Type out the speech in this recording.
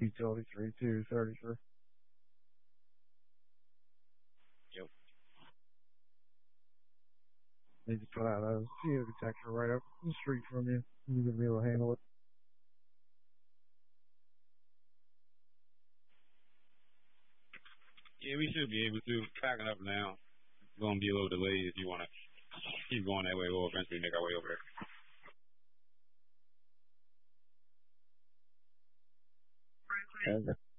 Utility 3233. Yep. Need to put out a CO detector right up the street from you. You're going to be able to handle it. Yeah, we should be able to. Packing up now. It's going to be a little delayed if you want to keep going that way. We'll eventually make our way over there. Okay.